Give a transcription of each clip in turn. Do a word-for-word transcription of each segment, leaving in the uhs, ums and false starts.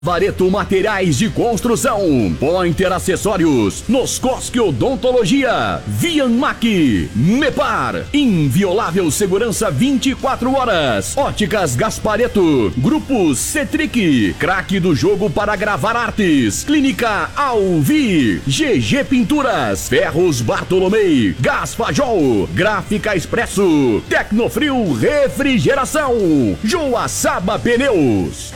Vareto Materiais de Construção, Pointer Acessórios, Noscosque Odontologia, Vianmac, Mepar, Inviolável Segurança vinte e quatro horas, Óticas Gaspareto, Grupo Cetric, Craque do Jogo para Gravar Artes, Clínica Alvi, G G Pinturas, Ferros Bartolomei, Gaspajol, Gráfica Expresso, Tecnofrio Refrigeração, Joaçaba Pneus.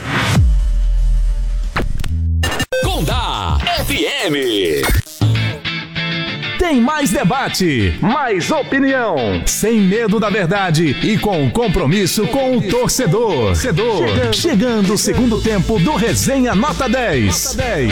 Condá F M. Tem mais debate, mais opinião, sem medo da verdade e com compromisso com o torcedor. torcedor. Chegando o segundo tempo do Resenha Nota dez. Nota dez.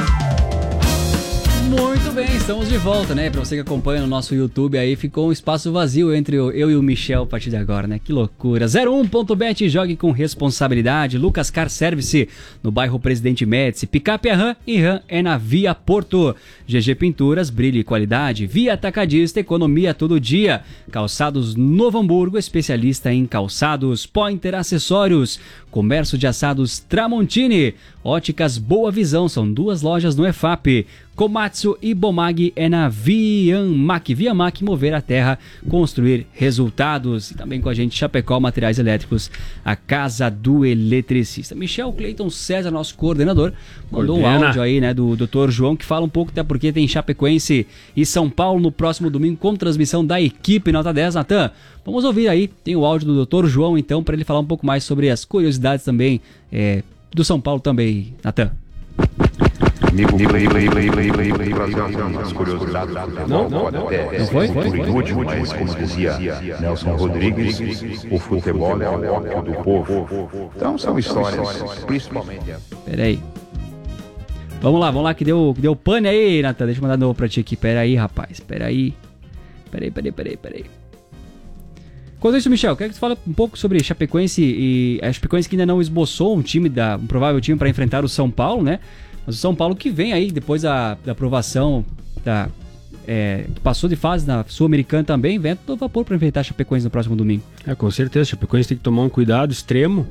Muito bem, estamos de volta, né? Pra você que acompanha no nosso YouTube aí, ficou um espaço vazio entre eu e o Michel a partir de agora, né? Que loucura. zero um ponto bet, jogue com responsabilidade. Lucas Car Service, no bairro Presidente Médici. Picape é RAM e RAM é na Via Porto. G G Pinturas, brilho e qualidade. Via Atacadista, economia todo dia. Calçados Novo Hamburgo, especialista em calçados. Pointer Acessórios, comércio de assados Tramontini. Óticas Boa Visão, são duas lojas no E F A P. Komatsu e Bomag é na Vianmac. Vianmac, mover a terra, construir resultados. E também com a gente Chapecó Materiais Elétricos, a casa do eletricista. Michel Cleiton César, nosso coordenador, mandou Coordena. um áudio aí, né, do doutor João, que fala um pouco, até porque tem Chapecoense e São Paulo no próximo domingo, com transmissão da equipe Nota dez. Natan, vamos ouvir aí, tem o áudio do doutor João, então, para ele falar um pouco mais sobre as curiosidades também é, do São Paulo também, Natan. Amigo, amigo, amigo, amigo, amigo, amigo, amigo, amigo, trazer algumas curiosidades do futebol, pode até ser por inútil, mas como dizia Nelson Rodrigues, o futebol é o ópio do povo. Então são histórias, principalmente. Peraí. Vamos lá, vamos lá, que deu, que deu pane aí, Natan. Deixa eu mandar de novo pra ti aqui. Peraí, rapaz, peraí. Peraí, peraí, peraí, peraí. Enquanto isso, Michel, quero que você fale um pouco sobre Chapecoense e a Chapecoense que ainda não esboçou um time, da, um provável time para enfrentar o São Paulo, né? Mas o São Paulo que vem aí, depois da, da aprovação, da, é, que passou de fase na Sul-Americana também, vem a todo vapor para enfrentar a Chapecoense no próximo domingo. É, com certeza, a Chapecoense tem que tomar um cuidado extremo,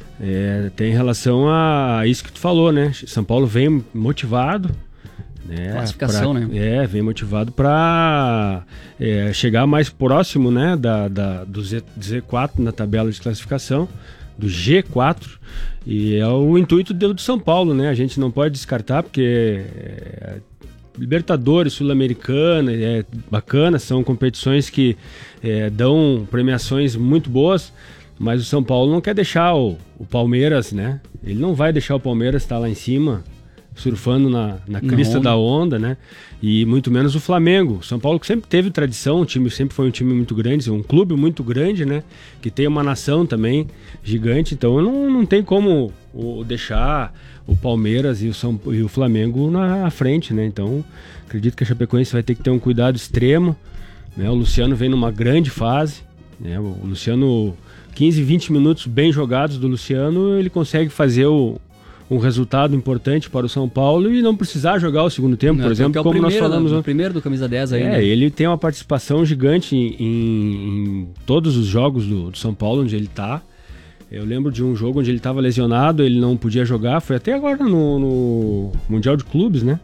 é, tem em relação a isso que tu falou, né? São Paulo vem motivado, né? Classificação, pra, né? É, vem motivado para é, chegar mais próximo, né, da, da, do Z, Z quatro na tabela de classificação, do G quatro, e é o intuito do, do São Paulo, né? A gente não pode descartar, porque é, Libertadores, Sul-Americana, é bacana, são competições que é, dão premiações muito boas, mas o São Paulo não quer deixar o, o Palmeiras, né? Ele não vai deixar o Palmeiras estar lá em cima, surfando na, na crista da onda, né? E muito menos o Flamengo. O São Paulo sempre teve tradição, o time sempre foi um time muito grande, um clube muito grande, né? Que tem uma nação também gigante, então não, não tem como o, deixar o Palmeiras e o, São, e o Flamengo na frente, né? Então acredito que a Chapecoense vai ter que ter um cuidado extremo, né? O Luciano vem numa grande fase, né? O Luciano, quinze, vinte minutos bem jogados do Luciano, ele consegue fazer o um resultado importante para o São Paulo e não precisar jogar o segundo tempo, não, por exemplo, é como primeiro, nós falamos. O primeiro do camisa dez aí, é, né? Ele tem uma participação gigante em, em, em todos os jogos do, do São Paulo, onde ele está. Eu lembro de um jogo onde ele estava lesionado, ele não podia jogar, foi até agora no, no Mundial de Clubes, né?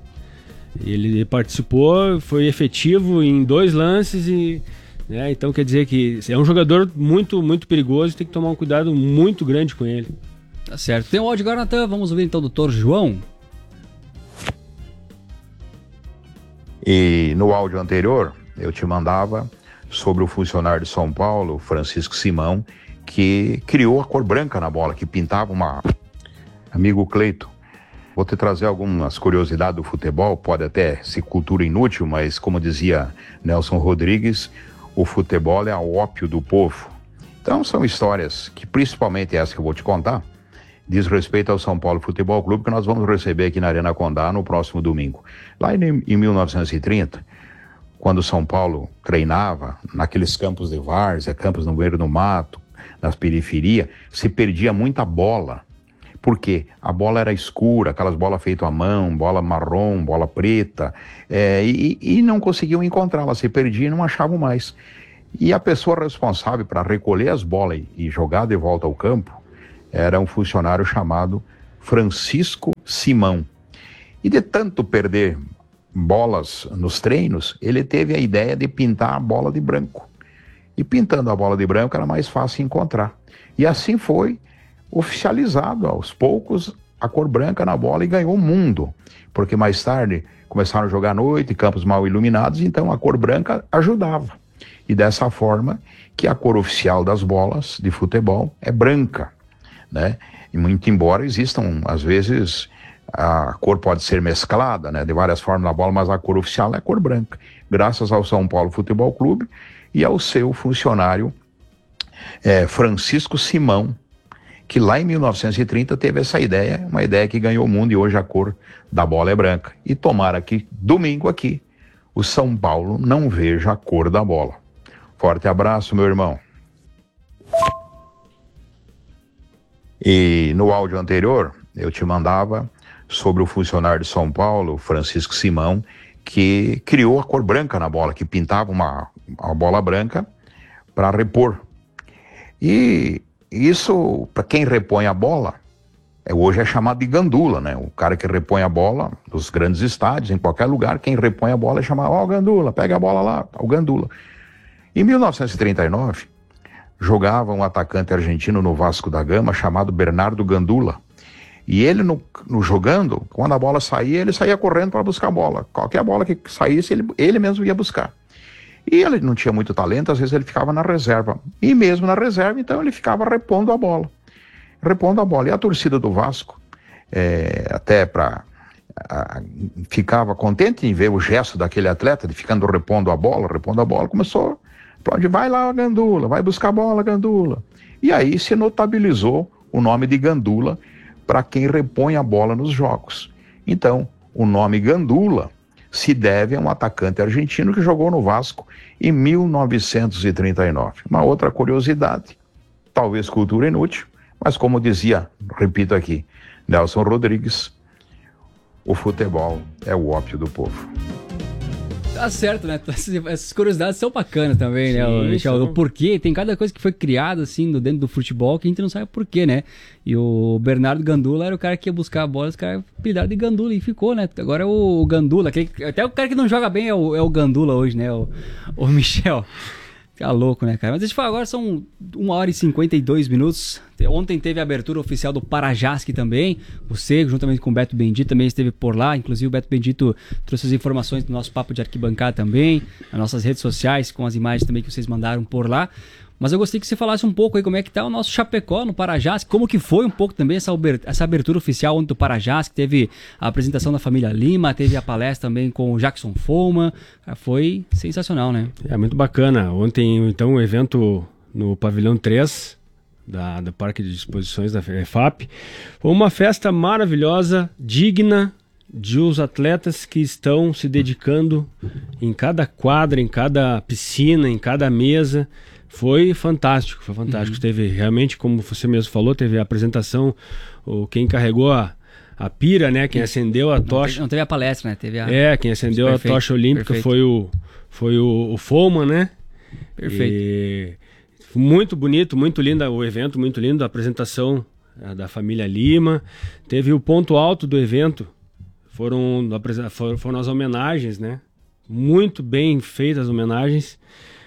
Ele participou, foi efetivo em dois lances e... né? Então quer dizer que é um jogador muito, muito perigoso, tem que tomar um cuidado muito grande com ele. Tá certo. Tem um áudio agora, Natan. Vamos ouvir então o doutor João. E no áudio anterior, eu te mandava sobre o funcionário de São Paulo, Francisco Simão, que criou a cor branca na bola, que pintava uma... Amigo Cleito, vou te trazer algumas curiosidades do futebol, pode até ser cultura inútil, mas como dizia Nelson Rodrigues, o futebol é o ópio do povo. Então são histórias que, principalmente essa que eu vou te contar, diz respeito ao São Paulo Futebol Clube, que nós vamos receber aqui na Arena Condá no próximo domingo. Lá em, em mil novecentos e trinta, quando o São Paulo treinava naqueles campos de várzea, campos no meio do mato, nas periferias, se perdia muita bola. Por quê? A bola era escura, aquelas bolas feitas à mão, bola marrom, bola preta, é, e, e não conseguiam encontrá-la, se perdiam e não achavam mais. E a pessoa responsável para recolher as bolas e, e jogar de volta ao campo era um funcionário chamado Francisco Simão. E de tanto perder bolas nos treinos, ele teve a ideia de pintar a bola de branco. E pintando a bola de branco era mais fácil encontrar. E assim foi oficializado aos poucos a cor branca na bola e ganhou o mundo. Porque mais tarde começaram a jogar à noite, campos mal iluminados, então a cor branca ajudava. E dessa forma que a cor oficial das bolas de futebol é branca, né? E muito embora existam, às vezes, a cor pode ser mesclada, né, de várias formas na bola, mas a cor oficial é a cor branca. Graças ao São Paulo Futebol Clube e ao seu funcionário é, Francisco Simão, que lá em mil novecentos e trinta teve essa ideia, uma ideia que ganhou o mundo e hoje a cor da bola é branca. E tomara que domingo aqui o São Paulo não veja a cor da bola. Forte abraço, meu irmão. E no áudio anterior eu te mandava sobre o funcionário de São Paulo, Francisco Simão, que criou a cor branca na bola, que pintava uma, uma bola branca para repor. E isso, para quem repõe a bola, é, hoje é chamado de gandula, né? O cara que repõe a bola nos grandes estádios, em qualquer lugar, quem repõe a bola é chamado, ó, oh, gandula, pega a bola lá, o gandula. Em mil novecentos e trinta e nove, jogava um atacante argentino no Vasco da Gama chamado Bernardo Gandula. E ele, no, no jogando, quando a bola saía, ele saía correndo para buscar a bola. Qualquer bola que saísse, ele, ele mesmo ia buscar. E ele não tinha muito talento, às vezes ele ficava na reserva. E mesmo na reserva, então, ele ficava repondo a bola. Repondo a bola. E a torcida do Vasco, é, até para... ficava contente em ver o gesto daquele atleta, de ficando repondo a bola, repondo a bola, começou... Pode, vai lá, Gandula, vai buscar a bola, Gandula. E aí se notabilizou o nome de Gandula para quem repõe a bola nos jogos. Então, o nome Gandula se deve a um atacante argentino que jogou no Vasco em mil novecentos e trinta e nove. Uma outra curiosidade, talvez cultura inútil, mas como dizia, repito aqui, Nelson Rodrigues, o futebol é o ópio do povo. Tá certo, né? Essas curiosidades são bacanas também, sim, né, Michel? O porquê, tem cada coisa que foi criada, assim, dentro do futebol que a gente não sabe porquê, né? E o Bernardo Gandula era o cara que ia buscar a bola, os caras apelidaram de Gandula e ficou, né? Agora é o Gandula, aquele, até o cara que não joga bem é o, é o Gandula hoje, né? O, o Michel. Fica louco, né, cara? Mas deixa eu falar, agora são uma hora e cinquenta e dois minutos. Ontem teve a abertura oficial do Parajasc também. Você, juntamente com o Beto Bendito, também esteve por lá. Inclusive o Beto Bendito trouxe as informações do nosso papo de arquibancada também, nas nossas redes sociais, com as imagens também que vocês mandaram por lá. Mas eu gostaria que você falasse um pouco aí como é que tá o nosso Chapecó no Parajasc, como que foi um pouco também essa, essa abertura oficial ontem do Parajasc. Teve a apresentação da família Lima, teve a palestra também com o Jackson Foma. Foi sensacional, né? É muito bacana. Ontem, então, o evento no Pavilhão três da, do Parque de Exposições da F A P foi uma festa maravilhosa, digna de os atletas que estão se dedicando em cada quadra, em cada piscina, em cada mesa. Foi fantástico, foi fantástico. Uhum. Teve realmente, como você mesmo falou, teve a apresentação, o, quem carregou a, a pira, né? Quem acendeu a tocha. Não teve, não teve a palestra, né? Teve a... É, quem acendeu perfeito, a tocha olímpica perfeito. foi o, foi o, o Foma, né? Perfeito. E muito bonito, muito lindo o evento, muito lindo a apresentação a, da família Lima. Teve o ponto alto do evento, foram, foram as homenagens, né? Muito bem feitas as homenagens.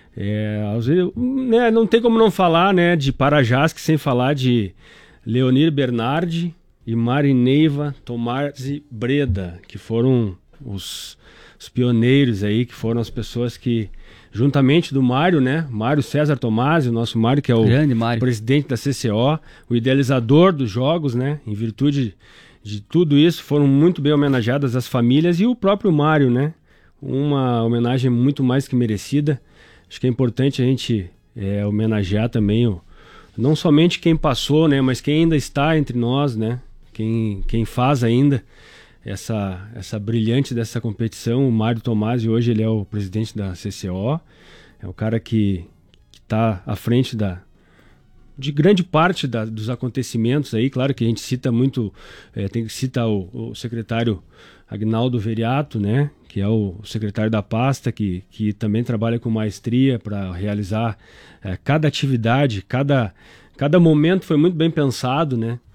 É, às vezes, né, não tem como não falar, né, de Parajasc sem falar de Leonir Bernardi e Marineiva Tomasi Breda, que foram os, os pioneiros aí, que foram as pessoas que, juntamente do Mário, né, Mário César Tomasi, o nosso Mário, que é o presidente da C C O, o idealizador dos jogos, né, em virtude de tudo isso, foram muito bem homenageadas as famílias e o próprio Mário, né, uma homenagem muito mais que merecida. Acho que é importante a gente é, homenagear também o, não somente quem passou, né, mas quem ainda está entre nós, né, quem, quem faz ainda essa, essa brilhante dessa competição. O Mário Tomasi, hoje ele é o presidente da C C O, é o cara que está à frente da, de grande parte da, dos acontecimentos aí. Claro que a gente cita muito, é, tem que citar o, o secretário Agnaldo Veriato, né, que é o secretário da pasta, que, que também trabalha com maestria para realizar é, cada atividade, cada, cada momento foi muito bem pensado, né?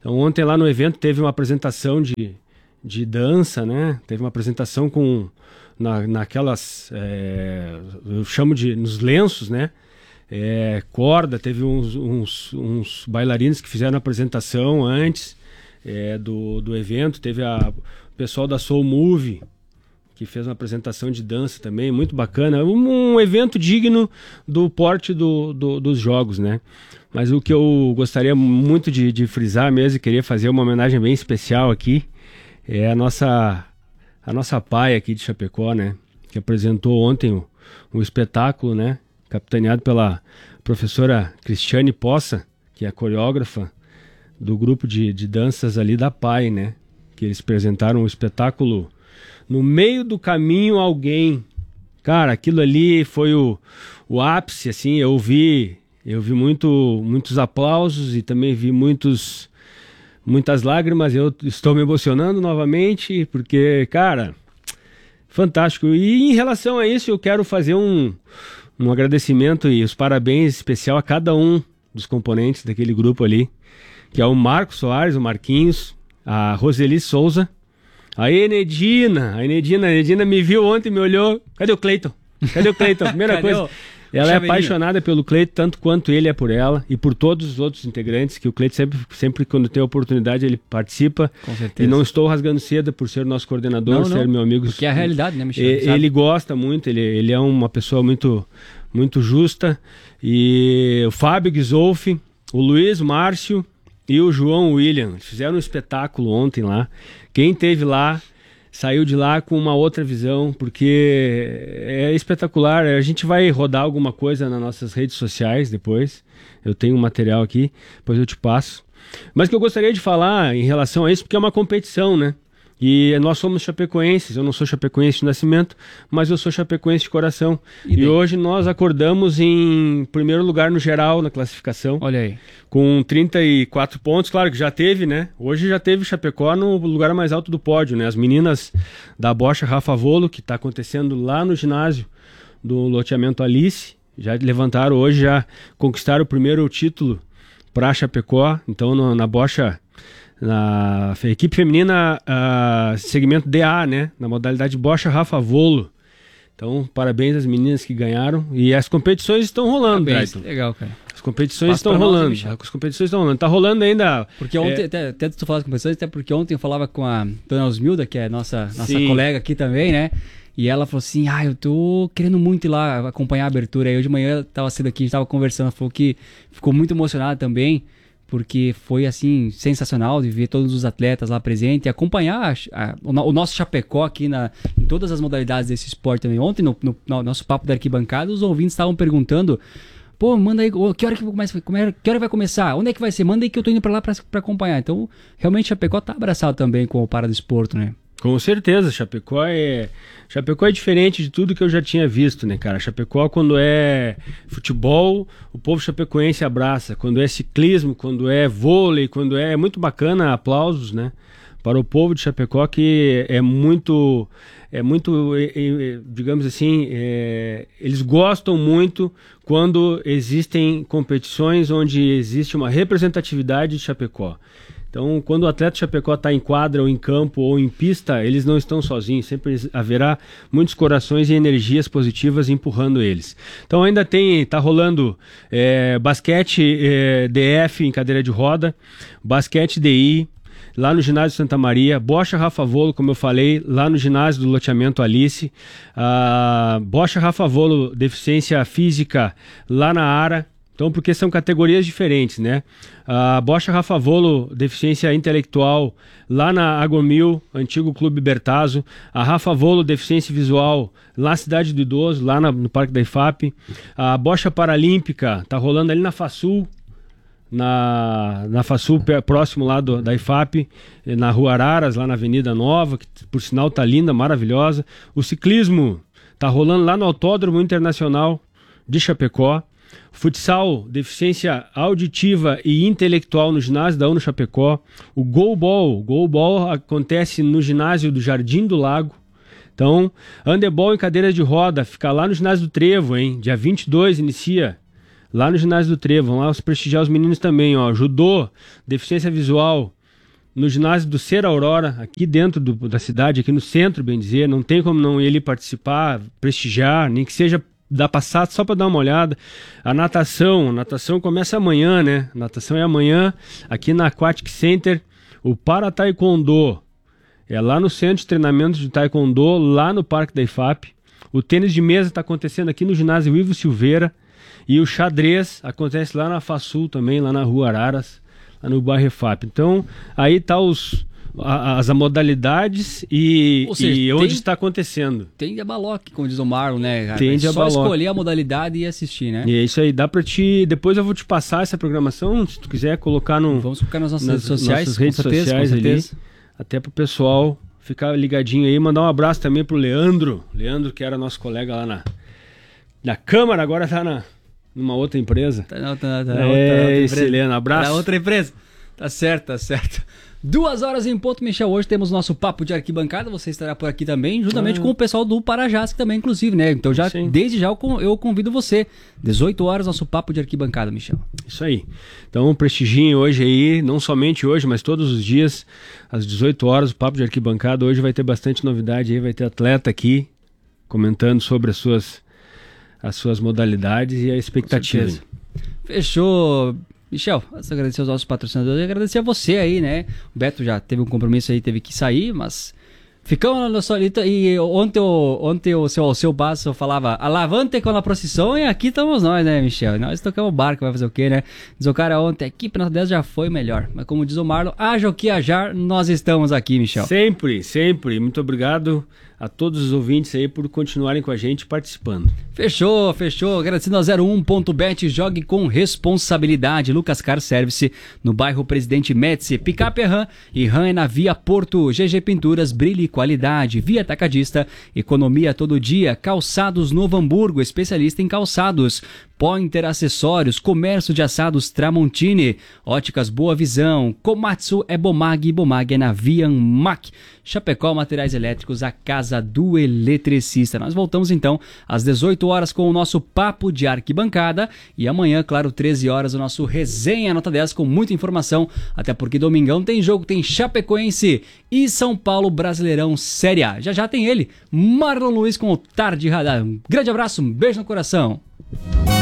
Então ontem lá no evento teve uma apresentação de, de dança, né? Teve uma apresentação com na, naquelas, é, eu chamo de, nos lenços, né? É, corda, teve uns, uns, uns bailarinos que fizeram a apresentação antes é, do, do evento, teve a, o pessoal da Soul Move, que fez uma apresentação de dança também, muito bacana. Um, um evento digno do porte do, do, dos jogos, né? Mas o que eu gostaria muito de, de frisar mesmo, e queria fazer uma homenagem bem especial aqui, é a nossa, a nossa paia aqui de Chapecó, né? Que apresentou ontem um, um espetáculo, né? Capitaneado pela professora Cristiane Poça, que é a coreógrafa do grupo de, de danças ali da P A I, né? Que eles apresentaram um espetáculo No Meio do Caminho Alguém. Cara, aquilo ali foi o, o ápice, assim, eu vi, eu vi muito, muitos aplausos e também vi muitos, muitas lágrimas. Eu estou me emocionando novamente, porque, cara, fantástico. E em relação a isso, eu quero fazer um, um agradecimento e os parabéns especial a cada um dos componentes daquele grupo ali, que é o Marcos Soares, o Marquinhos, a Roseli Souza, a Enedina, a Enedina, a Enedina me viu ontem, me olhou, cadê o Cleiton? Cadê o Cleiton? Primeira coisa, o... ela é apaixonada pelo Cleiton, tanto quanto ele é por ela, e por todos os outros integrantes, que o Cleiton sempre, sempre quando tem oportunidade, ele participa. Com certeza. E não estou rasgando seda por ser nosso coordenador, não, ser não, meu amigo. Porque é a realidade, né, Michel? Ele, ele gosta muito, ele, ele é uma pessoa muito, muito justa. E o Fábio Ghisolfi, o Luiz Márcio e o João William fizeram um espetáculo ontem lá. Quem esteve lá saiu de lá com uma outra visão, porque é espetacular. A gente vai rodar alguma coisa nas nossas redes sociais depois. Eu tenho um material aqui, depois eu te passo. Mas o que eu gostaria de falar em relação a isso, porque é uma competição, né? E nós somos chapecoenses. Eu não sou chapecoense de nascimento, mas eu sou chapecoense de coração. E, e hoje nós acordamos em primeiro lugar no geral na classificação. Olha aí. Com trinta e quatro pontos, claro que já teve, né? Hoje já teve Chapecó no lugar mais alto do pódio, né? As meninas da Bocha Rafa Volo, que está acontecendo lá no ginásio do loteamento Alice, já levantaram hoje, já conquistaram o primeiro título para Chapecó. Então no, na Bocha, na equipe feminina, uh, segmento D A, né? Na modalidade Bocha Rafa Volo. Então, parabéns às meninas que ganharam. E as competições estão rolando, Drayton. Legal, cara. As competições estão rolando. Nós, As competições estão rolando. Tá rolando ainda. Porque ontem, é... até, até tu falar das competições, até porque ontem eu falava com a Dona Osmilda, que é nossa, nossa colega aqui também, né? E ela falou assim, ah, eu tô querendo muito ir lá acompanhar a abertura. Aí hoje de manhã eu tava cedo aqui, a gente tava conversando, ela falou que ficou muito emocionada também, porque foi, assim, sensacional de ver todos os atletas lá presentes e acompanhar a, a, o nosso Chapecó aqui na, em todas as modalidades desse esporte também. Ontem, no, no, no nosso papo da arquibancada, os ouvintes estavam perguntando, pô, manda aí, que hora que, começa, que hora vai começar? Onde é que vai ser? Manda aí que eu tô indo pra lá pra, pra acompanhar. Então, realmente, Chapecó tá abraçado também com o Paradesporto, né? Com certeza, Chapecó é... Chapecó é diferente de tudo que eu já tinha visto, né, cara? Chapecó, quando é futebol, o povo chapecoense abraça. Quando é ciclismo, quando é vôlei, quando é... É muito bacana, aplausos, né? Para o povo de Chapecó, que é muito... É muito, é, é, digamos assim, é, eles gostam muito quando existem competições onde existe uma representatividade de Chapecó. Então, quando o atleta Chapecó está em quadra ou em campo ou em pista, eles não estão sozinhos, sempre haverá muitos corações e energias positivas empurrando eles. Então ainda tem, está rolando é, basquete é, D F em cadeira de roda, basquete D I, lá no ginásio Santa Maria, Bocha Rafa Volo, como eu falei, lá no ginásio do loteamento Alice, uh, Bocha Rafa Volo, deficiência física, lá na Ara. Então, porque são categorias diferentes, né? A Bocha Rafa Volo, deficiência intelectual, lá na Agromil, antigo Clube Bertazzo. A Rafa Volo, deficiência visual, lá na Cidade do Idoso, lá na, no Parque da I F A P. A Bocha Paralímpica, tá rolando ali na FASUL, na, na FASUL, próximo lá do, da I F A P, na Rua Araras, lá na Avenida Nova, que por sinal tá linda, maravilhosa. O ciclismo tá rolando lá no Autódromo Internacional de Chapecó. Futsal, deficiência auditiva e intelectual no ginásio da UNO Chapecó. O Goalball, Goalball acontece no ginásio do Jardim do Lago. Então, handebol em cadeiras de roda, fica lá no ginásio do Trevo, hein? Dia vinte e dois inicia lá no ginásio do Trevo, vão lá prestigiar os meninos também, ó, judô, deficiência visual, no ginásio do Ser Aurora, aqui dentro do, da cidade, aqui no centro, bem dizer, não tem como não ir ali participar, prestigiar, nem que seja dar passado só para dar uma olhada. A natação, a natação começa amanhã, né? A natação é amanhã, aqui na Aquatic Center. O Para Taekwondo é lá no centro de treinamento de Taekwondo, lá no Parque da I F A P. O tênis de mesa está acontecendo aqui no ginásio Ivo Silveira. E o xadrez acontece lá na Fasul também, lá na Rua Araras, lá no bairro I F A P. Então, aí tá os, a, as modalidades e, Ou seja, e tem, onde está acontecendo. Tem de abaloque, como diz o Marlon, né, cara? Tem de é só abaloque. escolher a modalidade e assistir, né? E é isso aí, dá pra te... Depois eu vou te passar essa programação, se tu quiser colocar no... Vamos colocar nas nossas nas redes sociais, nossas redes com certeza, sociais com ali, certeza. até pro pessoal ficar ligadinho aí. Mandar um abraço também pro Leandro. Leandro, que era nosso colega lá na, na Câmara, agora tá na... numa outra empresa. Tá, não, tá, tá, é, outra, outra esse Helena, abraço. Na outra empresa. Tá certo, tá certo. Duas horas em ponto, Michel. Hoje temos nosso papo de arquibancada. Você estará por aqui também, juntamente ah. com o pessoal do Parajás também, inclusive, né? Então, já, desde já eu convido você. dezoito horas, nosso papo de arquibancada, Michel. Isso aí. Então, prestigiem hoje aí, não somente hoje, mas todos os dias, às dezoito horas, o papo de arquibancada. Hoje vai ter bastante novidade aí, vai ter atleta aqui comentando sobre as suas, as suas modalidades e a expectativa. Fechou. Michel, agradecer aos nossos patrocinadores e agradecer a você aí, né? O Beto já teve um compromisso aí, teve que sair, mas ficamos na solita. E ontem, ontem o seu, o seu baço falava alavante com a procissão e aqui estamos nós, né, Michel? Nós tocamos barco, vai fazer o quê, né? Diz o cara ontem, a equipe nota dez já foi melhor. Mas como diz o Marlon, haja o que hajar, nós estamos aqui, Michel. Sempre, sempre. Muito obrigado a todos os ouvintes aí por continuarem com a gente participando. Fechou, fechou. Agradecendo a zero um ponto bet, jogue com responsabilidade. Lucas Car Service, no bairro Presidente Médici. Picape é RAM e RAM é na Via Porto. G G Pinturas, brilho e qualidade. Via Atacadista, economia todo dia. Calçados Novo Hamburgo, especialista em calçados. Pointer Acessórios, comércio de assados Tramontini, Óticas Boa Visão, Komatsu é Bomag, Bomag é na Vianmac, Chapecó Materiais Elétricos, a casa do eletricista. Nós voltamos então às dezoito horas com o nosso papo de arquibancada e amanhã, claro, treze horas, o nosso resenha nota dez com muita informação, até porque domingão tem jogo, tem Chapecoense e São Paulo Brasileirão Série A. Já já tem ele, Marlon Luiz com o Tarde Radar. Um grande abraço, um beijo no coração.